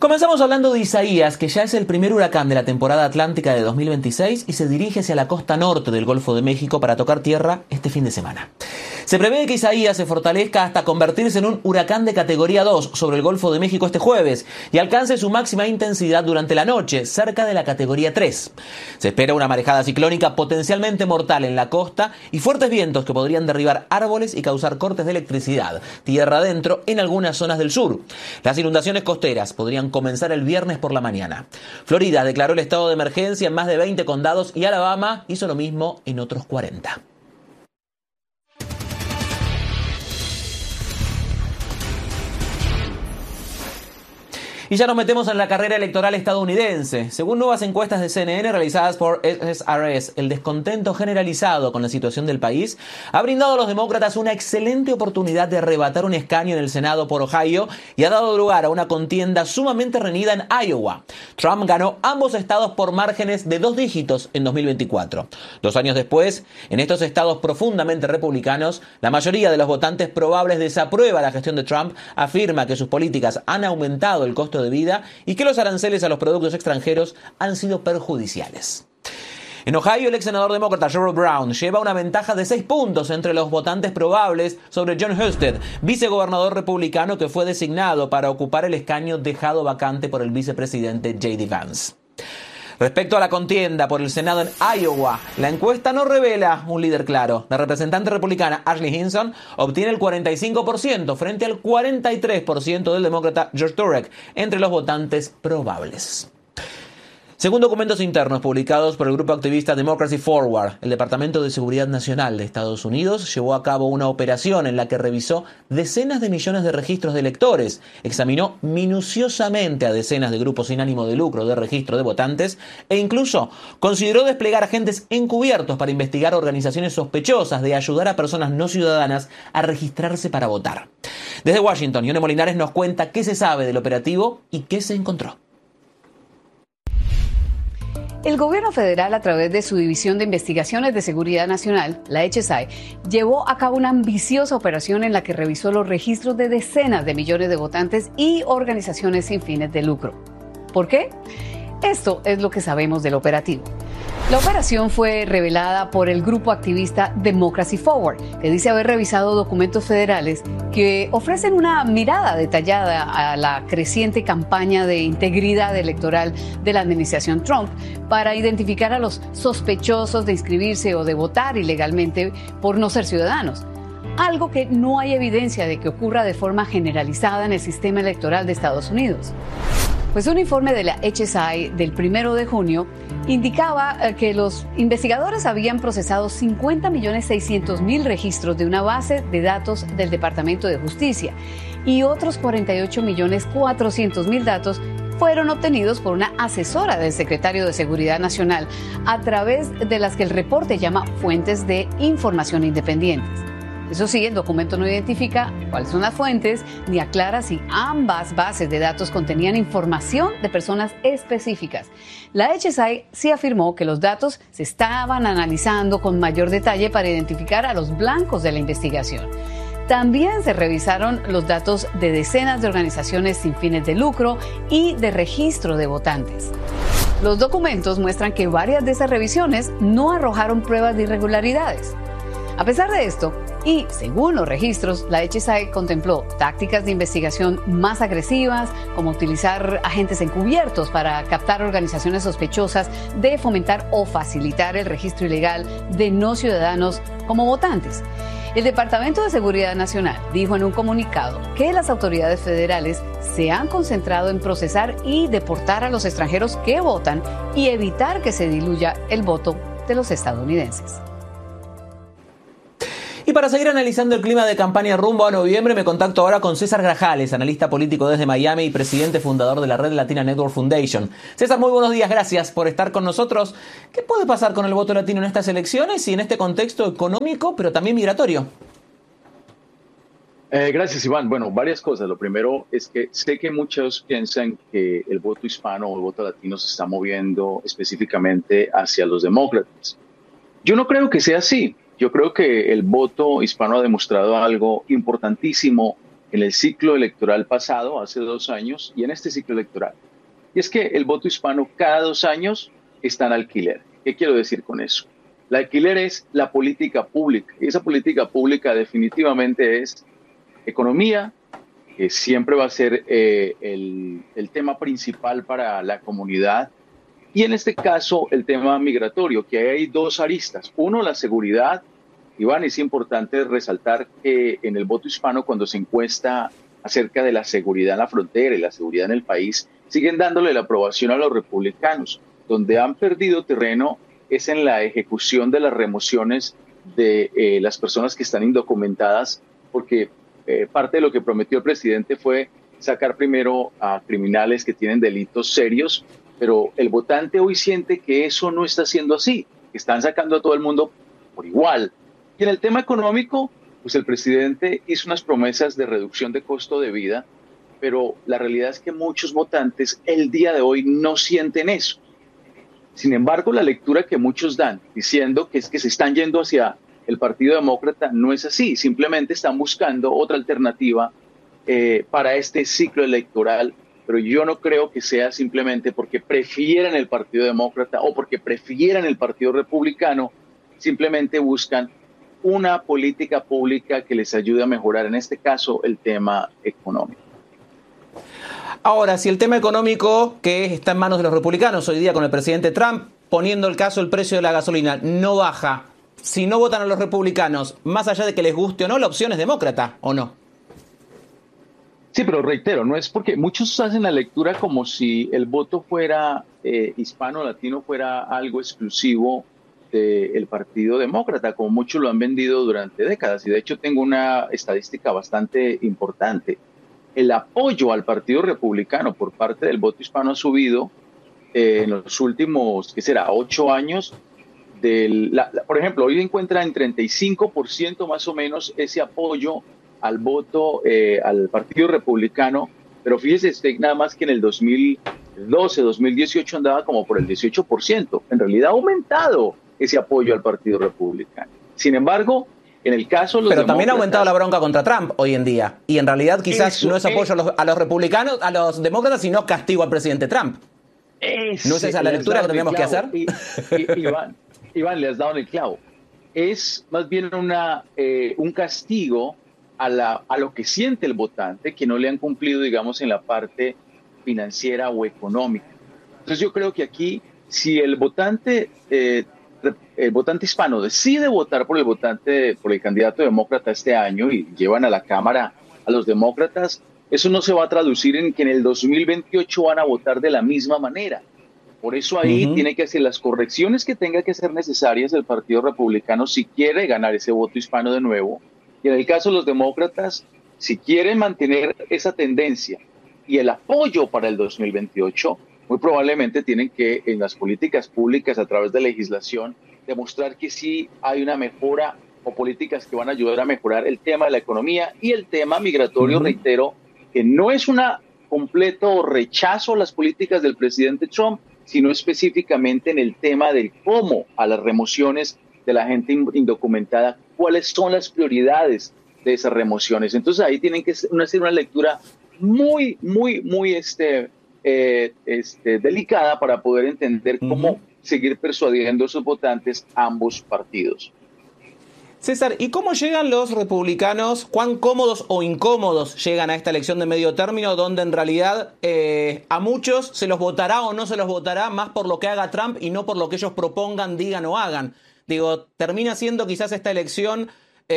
Comenzamos hablando de Isaías, que ya es el primer huracán de la temporada atlántica de 2026 y se dirige hacia la costa norte del Golfo de México para tocar tierra este fin de semana. Se prevé que Isaías se fortalezca hasta convertirse en un huracán de categoría 2 sobre el Golfo de México este jueves y alcance su máxima intensidad durante la noche, cerca de la categoría 3. Se espera una marejada ciclónica potencialmente mortal en la costa y fuertes vientos que podrían derribar árboles y causar cortes de electricidad, tierra adentro en algunas zonas del sur. Las inundaciones costeras podrían comenzar el viernes por la mañana. Florida declaró el estado de emergencia en más de 20 condados y Alabama hizo lo mismo en otros 40. Y ya nos metemos en la carrera electoral estadounidense. Según nuevas encuestas de CNN realizadas por SSRS, el descontento generalizado con la situación del país ha brindado a los demócratas una excelente oportunidad de arrebatar un escaño en el Senado por Ohio y ha dado lugar a una contienda sumamente reñida en Iowa. Trump ganó ambos estados por márgenes de 2 dígitos en 2024. 2 años después, en estos estados profundamente republicanos, la mayoría de los votantes probables desaprueba la gestión de Trump, afirma que sus políticas han aumentado el costo de vida y que los aranceles a los productos extranjeros han sido perjudiciales. En Ohio, el ex senador demócrata Sherrod Brown lleva una ventaja de 6 puntos entre los votantes probables sobre Jon Husted, vicegobernador republicano que fue designado para ocupar el escaño dejado vacante por el vicepresidente J.D. Vance. Respecto a la contienda por el Senado en Iowa, la encuesta no revela un líder claro. La representante republicana Ashley Hinson obtiene el 45% frente al 43% del demócrata George Turek entre los votantes probables. Según documentos internos publicados por el grupo activista Democracy Forward, el Departamento de Seguridad Nacional de Estados Unidos llevó a cabo una operación en la que revisó decenas de millones de registros de electores, examinó minuciosamente a decenas de grupos sin ánimo de lucro de registro de votantes e incluso consideró desplegar agentes encubiertos para investigar organizaciones sospechosas de ayudar a personas no ciudadanas a registrarse para votar. Desde Washington, Yone Molinares nos cuenta qué se sabe del operativo y qué se encontró. El gobierno federal, a través de su División de Investigaciones de Seguridad Nacional, la HSI, llevó a cabo una ambiciosa operación en la que revisó los registros de decenas de millones de votantes y organizaciones sin fines de lucro. ¿Por qué? Esto es lo que sabemos del operativo. La operación fue revelada por el grupo activista Democracy Forward, que dice haber revisado documentos federales que ofrecen una mirada detallada a la creciente campaña de integridad electoral de la administración Trump para identificar a los sospechosos de inscribirse o de votar ilegalmente por no ser ciudadanos. Algo que no hay evidencia de que ocurra de forma generalizada en el sistema electoral de Estados Unidos. Pues un informe de la HSI del 1 de junio indicaba que los investigadores habían procesado 50.600.000 registros de una base de datos del Departamento de Justicia y otros 48.400.000 datos fueron obtenidos por una asesora del secretario de Seguridad Nacional a través de las que el reporte llama fuentes de información independientes. Eso sí, el documento no identifica cuáles son las fuentes ni aclara si ambas bases de datos contenían información de personas específicas. La HSI sí afirmó que los datos se estaban analizando con mayor detalle para identificar a los blancos de la investigación. También se revisaron los datos de decenas de organizaciones sin fines de lucro y de registro de votantes. Los documentos muestran que varias de esas revisiones no arrojaron pruebas de irregularidades. A pesar de esto, y según los registros, la HSI contempló tácticas de investigación más agresivas, como utilizar agentes encubiertos para captar organizaciones sospechosas de fomentar o facilitar el registro ilegal de no ciudadanos como votantes. El Departamento de Seguridad Nacional dijo en un comunicado que las autoridades federales se han concentrado en procesar y deportar a los extranjeros que votan y evitar que se diluya el voto de los estadounidenses. Y para seguir analizando el clima de campaña rumbo a noviembre, me contacto ahora con César Grajales, analista político desde Miami y presidente fundador de la Red Latina Network Foundation. César, muy buenos días, gracias por estar con nosotros. ¿Qué puede pasar con el voto latino en estas elecciones y en este contexto económico, pero también migratorio? Gracias, Iván. Bueno, varias cosas. Lo primero es que sé que muchos piensan que el voto hispano o el voto latino se está moviendo específicamente hacia los demócratas. Yo no creo que sea así. Yo creo que el voto hispano ha demostrado algo importantísimo en el ciclo electoral pasado, hace 2 años, y en este ciclo electoral. Y es que el voto hispano cada 2 años está en alquiler. ¿Qué quiero decir con eso? El alquiler es la política pública, y esa política pública definitivamente es economía, que siempre va a ser el tema principal para la comunidad, y en este caso el tema migratorio, que hay 2 aristas. Uno, la seguridad. Iván, es importante resaltar que en el voto hispano, cuando se encuesta acerca de la seguridad en la frontera y la seguridad en el país, siguen dándole la aprobación a los republicanos. Donde han perdido terreno es en la ejecución de las remociones de las personas que están indocumentadas, porque parte de lo que prometió el presidente fue sacar primero a criminales que tienen delitos serios, pero el votante hoy siente que eso no está siendo así, que están sacando a todo el mundo por igual. Y en el tema económico, pues el presidente hizo unas promesas de reducción de costo de vida, pero la realidad es que muchos votantes el día de hoy no sienten eso. Sin embargo, la lectura que muchos dan, diciendo que es que se están yendo hacia el Partido Demócrata, no es así. Simplemente están buscando otra alternativa para este ciclo electoral, pero yo no creo que sea simplemente porque prefieran el Partido Demócrata o porque prefieran el Partido Republicano. Simplemente buscan una política pública que les ayude a mejorar, en este caso, el tema económico. Ahora, si el tema económico, que está en manos de los republicanos hoy día con el presidente Trump, poniendo el caso el precio de la gasolina, no baja, si no votan a los republicanos, más allá de que les guste o no, la opción es demócrata, ¿o no? Sí, pero reitero, no es porque muchos hacen la lectura como si el voto fuera hispano-latino, fuera algo exclusivo del Partido Demócrata, como muchos lo han vendido durante décadas. Y de hecho tengo una estadística bastante importante. El apoyo al Partido Republicano por parte del voto hispano ha subido en los últimos, ¿qué será?, 8 años. Por ejemplo, hoy encuentra en 35% más o menos ese apoyo al voto al Partido Republicano, pero fíjese usted nada más que en el 2012, 2018 andaba como por el 18%. En realidad ha aumentado ese apoyo al Partido Republicano. Sin embargo, en el caso de los Pero también ha aumentado la bronca contra Trump hoy en día. Y en realidad quizás no es apoyo a los republicanos, a los demócratas, sino castigo al presidente Trump. ¿No es esa la lectura que tenemos que hacer? Iván, le has dado en el clavo. Es más bien un castigo a lo que siente el votante, que no le han cumplido, digamos, en la parte financiera o económica. Entonces yo creo que aquí, si el votante hispano decide votar por el candidato demócrata este año y llevan a la Cámara a los demócratas, eso no se va a traducir en que en el 2028 van a votar de la misma manera. Por eso ahí tiene que hacer las correcciones que tenga que ser necesarias el Partido Republicano si quiere ganar ese voto hispano de nuevo. Y en el caso de los demócratas, si quieren mantener esa tendencia y el apoyo para el 2028, muy probablemente tienen que, en las políticas públicas, a través de legislación, demostrar que sí hay una mejora o políticas que van a ayudar a mejorar el tema de la economía y el tema migratorio. Reitero, que no es un completo rechazo a las políticas del presidente Trump, sino específicamente en el tema del cómo a las remociones de la gente indocumentada, cuáles son las prioridades de esas remociones. Entonces ahí tienen que hacer una lectura muy delicada para poder entender cómo seguir persuadiendo a sus votantes ambos partidos. César, ¿y cómo llegan los republicanos? ¿Cuán cómodos o incómodos llegan a esta elección de medio término, donde en realidad a muchos se los votará o no se los votará más por lo que haga Trump y no por lo que ellos propongan, digan o hagan? Digo, termina siendo quizás esta elección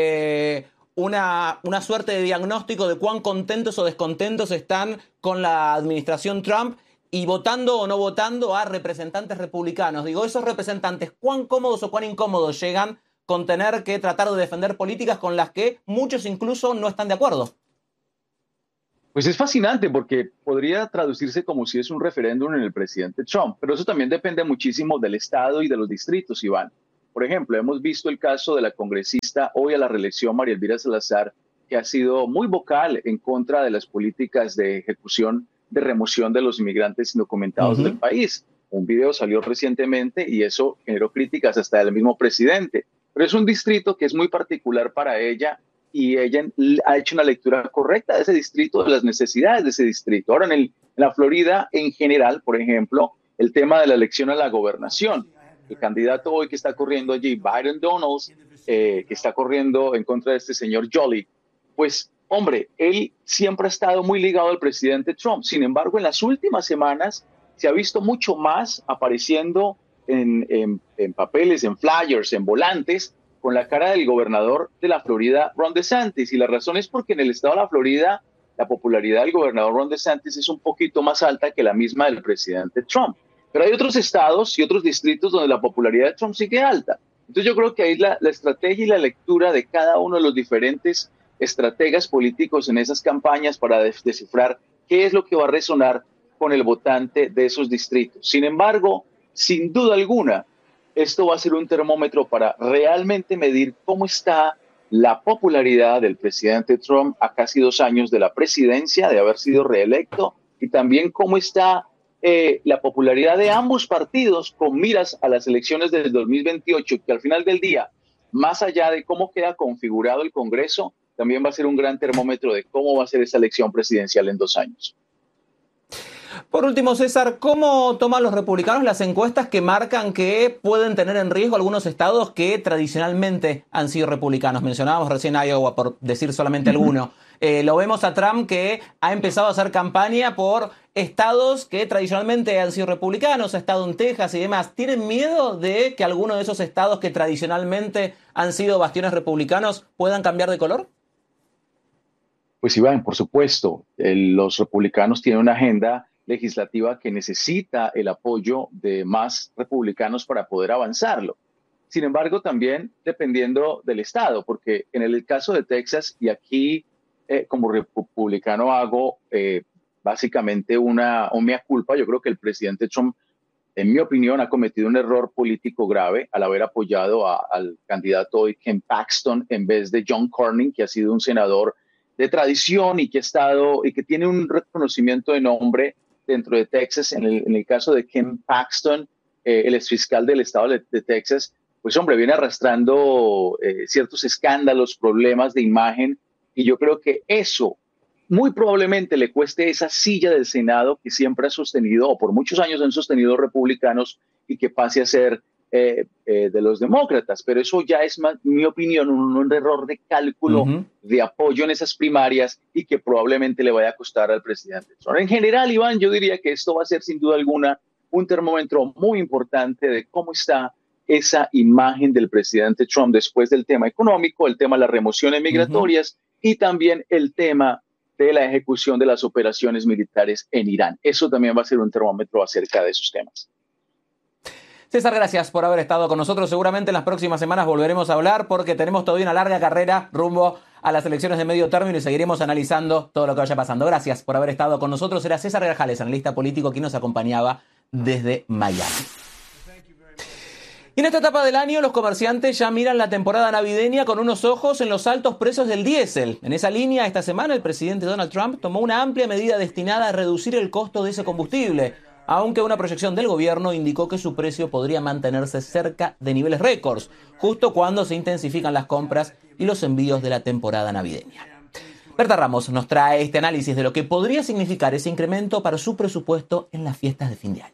una suerte de diagnóstico de cuán contentos o descontentos están con la administración Trump y votando o no votando a representantes republicanos. Digo, esos representantes, ¿cuán cómodos o cuán incómodos llegan con tener que tratar de defender políticas con las que muchos incluso no están de acuerdo? Pues es fascinante porque podría traducirse como si es un referéndum en el presidente Trump, pero eso también depende muchísimo del estado y de los distritos, Iván. Por ejemplo, hemos visto el caso de la congresista hoy a la reelección, María Elvira Salazar, que ha sido muy vocal en contra de las políticas de ejecución, de remoción de los inmigrantes indocumentados del país. Un video salió recientemente y eso generó críticas hasta del mismo presidente. Pero es un distrito que es muy particular para ella y ella ha hecho una lectura correcta de ese distrito, de las necesidades de ese distrito. Ahora, en la Florida en general, por ejemplo, el tema de la elección a la gobernación. El candidato hoy que está corriendo allí, Biden Donalds, que está corriendo en contra de este señor Jolie, pues, hombre, él siempre ha estado muy ligado al presidente Trump. Sin embargo, en las últimas semanas se ha visto mucho más apareciendo en papeles, en flyers, en volantes, con la cara del gobernador de la Florida, Ron DeSantis. Y la razón es porque en el estado de la Florida, la popularidad del gobernador Ron DeSantis es un poquito más alta que la misma del presidente Trump. Pero hay otros estados y otros distritos donde la popularidad de Trump sigue alta. Entonces yo creo que ahí la estrategia y la lectura de cada uno de los diferentes estrategas políticos en esas campañas para descifrar qué es lo que va a resonar con el votante de esos distritos. Sin embargo, sin duda alguna, esto va a ser un termómetro para realmente medir cómo está la popularidad del presidente Trump a casi 2 años de la presidencia, de haber sido reelecto, y también cómo está la popularidad de ambos partidos con miras a las elecciones del 2028, que al final del día, más allá de cómo queda configurado el Congreso, también va a ser un gran termómetro de cómo va a ser esa elección presidencial en 2 años. Por último, César, ¿cómo toman los republicanos las encuestas que marcan que pueden tener en riesgo algunos estados que tradicionalmente han sido republicanos? Mencionábamos recién Iowa, por decir solamente alguno. Lo vemos a Trump que ha empezado a hacer campaña por estados que tradicionalmente han sido republicanos, ha estado en Texas y demás. ¿Tienen miedo de que alguno de esos estados que tradicionalmente han sido bastiones republicanos puedan cambiar de color? Pues Iván, por supuesto, los republicanos tienen una agenda legislativa que necesita el apoyo de más republicanos para poder avanzarlo. Sin embargo, también dependiendo del estado, porque en el caso de Texas, y aquí como republicano hago básicamente un mea culpa, yo creo que el presidente Trump, en mi opinión, ha cometido un error político grave al haber apoyado al candidato hoy, Ken Paxton, en vez de John Cornyn, que ha sido un senador de tradición y que tiene un reconocimiento de nombre dentro de Texas. En el caso de Ken Paxton, el exfiscal del estado de Texas, pues hombre, viene arrastrando ciertos escándalos, problemas de imagen, y yo creo que eso muy probablemente le cueste esa silla del Senado que siempre ha sostenido, o por muchos años han sostenido republicanos, y que pase a ser de los demócratas. Pero eso ya es, mi opinión, un error de cálculo de apoyo en esas primarias, y que probablemente le vaya a costar al presidente. En general, Iván, yo diría que esto va a ser sin duda alguna un termómetro muy importante de cómo está esa imagen del presidente Trump después del tema económico, el tema de las remociones migratorias y también el tema de la ejecución de las operaciones militares en Irán. Eso también va a ser un termómetro acerca de esos temas. César, gracias por haber estado con nosotros. Seguramente en las próximas semanas volveremos a hablar porque tenemos todavía una larga carrera rumbo a las elecciones de medio término y seguiremos analizando todo lo que vaya pasando. Gracias por haber estado con nosotros. Era César Grajales, analista político, quien nos acompañaba desde Miami. Y en esta etapa del año, los comerciantes ya miran la temporada navideña con unos ojos en los altos precios del diésel. En esa línea, esta semana, el presidente Donald Trump tomó una amplia medida destinada a reducir el costo de ese combustible, aunque una proyección del gobierno indicó que su precio podría mantenerse cerca de niveles récords, justo cuando se intensifican las compras y los envíos de la temporada navideña. Berta Ramos nos trae este análisis de lo que podría significar ese incremento para su presupuesto en las fiestas de fin de año.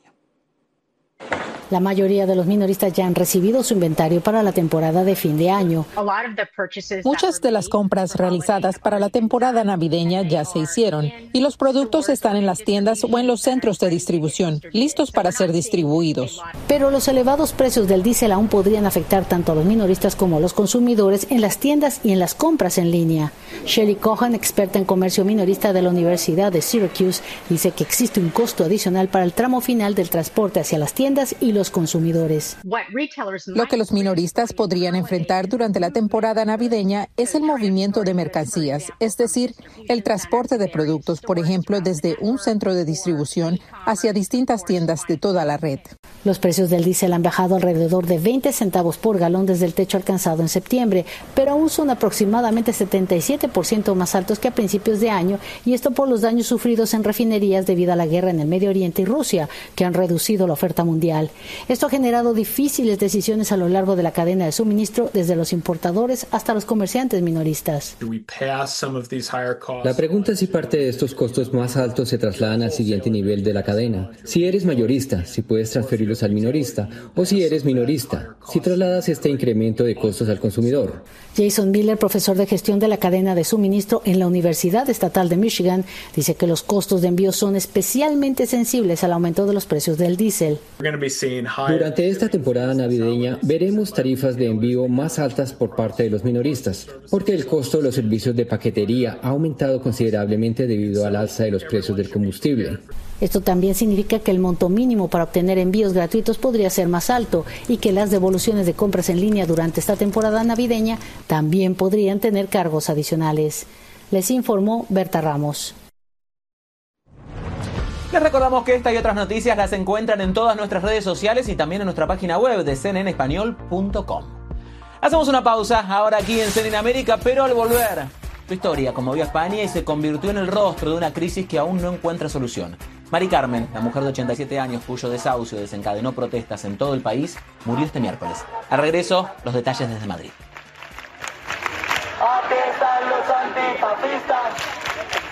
La mayoría de los minoristas ya han recibido su inventario para la temporada de fin de año. Muchas de las compras realizadas para la temporada navideña ya se hicieron y los productos están en las tiendas o en los centros de distribución, listos para ser distribuidos. Pero los elevados precios del diésel aún podrían afectar tanto a los minoristas como a los consumidores en las tiendas y en las compras en línea. Shelley Cohen, experta en comercio minorista de la Universidad de Syracuse, dice que existe un costo adicional para el tramo final del transporte hacia las tiendas y los consumidores. Lo que los minoristas podrían enfrentar durante la temporada navideña es el movimiento de mercancías, es decir, el transporte de productos, por ejemplo, desde un centro de distribución hacia distintas tiendas de toda la red. Los precios del diésel han bajado alrededor de 20 centavos por galón desde el techo alcanzado en septiembre, pero aún son aproximadamente 77% más altos que a principios de año, y esto por los daños sufridos en refinerías debido a la guerra en el Medio Oriente y Rusia, que han reducido la oferta mundial. Esto ha generado difíciles decisiones a lo largo de la cadena de suministro, desde los importadores hasta los comerciantes minoristas. La pregunta es si parte de estos costos más altos se trasladan al siguiente nivel de la cadena. Si eres mayorista, si puedes transferirlos al minorista, o si eres minorista, si trasladas este incremento de costos al consumidor. Jason Miller, profesor de gestión de la cadena de suministro en la Universidad Estatal de Michigan, dice que los costos de envío son especialmente sensibles al aumento de los precios del diésel. Durante esta temporada navideña veremos tarifas de envío más altas por parte de los minoristas, porque el costo de los servicios de paquetería ha aumentado considerablemente debido al alza de los precios del combustible. Esto también significa que el monto mínimo para obtener envíos gratuitos podría ser más alto y que las devoluciones de compras en línea durante esta temporada navideña también podrían tener cargos adicionales. Les informó Berta Ramos. Les recordamos que esta y otras noticias las encuentran en todas nuestras redes sociales y también en nuestra página web de cnnespañol.com. Hacemos una pausa ahora aquí en CNN América, pero al volver, su historia conmovió a España y se convirtió en el rostro de una crisis que aún no encuentra solución. Mari Carmen, la mujer de 87 años cuyo desahucio desencadenó protestas en todo el país, murió este miércoles. Al regreso, los detalles desde Madrid. Aquí están los antifascistas.